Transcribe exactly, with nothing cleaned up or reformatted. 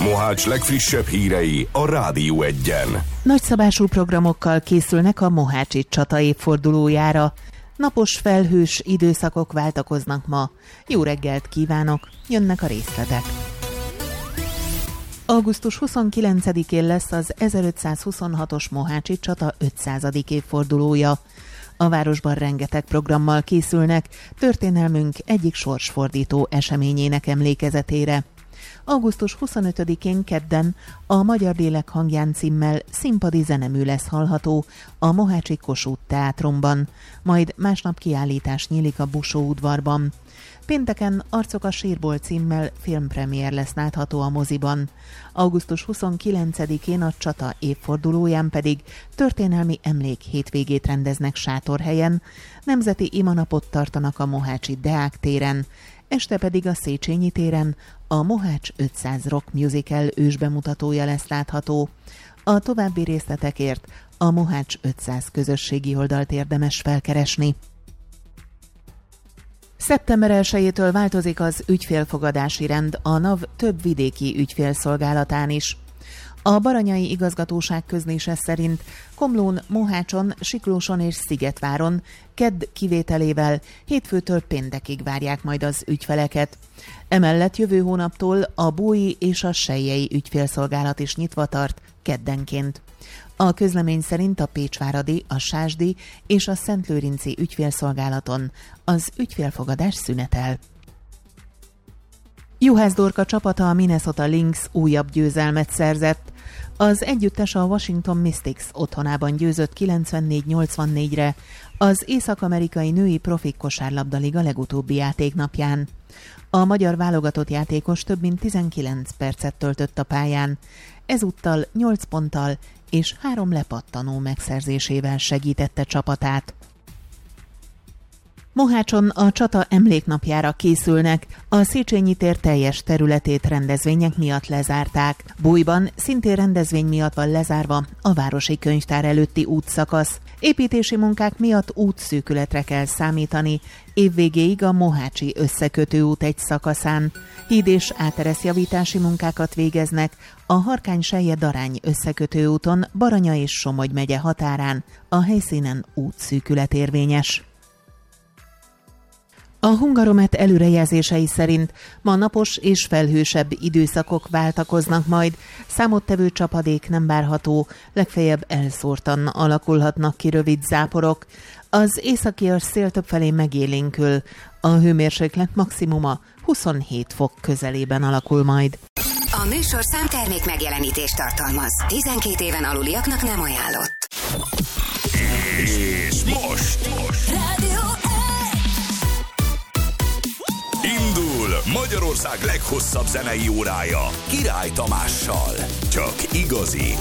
Mohács legfrissebb hírei a Rádió Egyen. Nagyszabású programokkal készülnek a mohácsi csata évfordulójára. Napos, felhős időszakok váltakoznak ma. Jó reggelt kívánok, jönnek a részletek. augusztus huszonkilencedikén lesz az ezerötszázhuszonhatos mohácsi csata ötszázadik évfordulója. A városban rengeteg programmal készülnek történelmünk egyik sorsfordító eseményének emlékezetére. augusztus huszonötödikén kedden a Magyar Lélek hangján címmel színpadi zenemű lesz hallható a Mohácsi Kossuth Teátrumban, majd másnap kiállítás nyílik a Busó udvarban. Pénteken Arcok a sírból címmel filmpremiér lesz látható a moziban. augusztus huszonkilencedikén a csata évfordulóján pedig történelmi emlék hétvégét rendeznek Sátorhelyen, nemzeti imanapot tartanak a Mohácsi Deák téren, este pedig a Széchenyi téren a Mohács ötszáz Rock Musical ősbemutatója lesz látható. A további részletekért a Mohács ötszáz közösségi oldalt érdemes felkeresni. szeptember elsejétől változik az ügyfélfogadási rend a NAV több vidéki ügyfélszolgálatán is. A Baranyai Igazgatóság közlése szerint Komlón, Mohácson, Siklóson és Szigetváron kedd kivételével hétfőtől péntekig várják majd az ügyfeleket. Emellett jövő hónaptól a Bói és a Selyei ügyfélszolgálat is nyitva tart keddenként. A közlemény szerint a pécsváradi, a sásdi és a szentlőrinci ügyfélszolgálaton az ügyfélfogadás szünetel. Juhász Dorka csapata, a Minnesota Lynx újabb győzelmet szerzett. Az együttes a Washington Mystics otthonában győzött kilencvennégy nyolcvannégyre az Észak-amerikai női profi kosárlabdaliga legutóbbi játéknapján. A magyar válogatott játékos több mint tizenkilenc percet töltött a pályán, ezúttal nyolc ponttal és három lepattanó megszerzésével segítette csapatát. Mohácson a csata emléknapjára készülnek, a Széchenyi tér teljes területét rendezvények miatt lezárták. Bújban szintén rendezvény miatt van lezárva a városi könyvtár előtti útszakasz. Építési munkák miatt útszűkületre kell számítani, évvégéig a mohácsi összekötőút egy szakaszán. Híd és átereszjavítási munkákat végeznek a Harkány-Selje-Darány összekötőúton Baranya és Somogy megye határán, a helyszínen útszűkület érvényes. A Hungaromet előrejelzései szerint ma napos és felhősebb időszakok váltakoznak majd, számottevő csapadék nem várható, legfeljebb elszórtan alakulhatnak ki rövid záporok. Az északias szél többfelé megélénkül, a hőmérséklet maximuma huszonhét fok közelében alakul majd. A műsorszám termék megjelenítést tartalmaz. tizenkét éven aluliaknak nem ajánlott. És most! most. Indul Magyarország leghosszabb zenei órája Király Tamással. Csak igazi,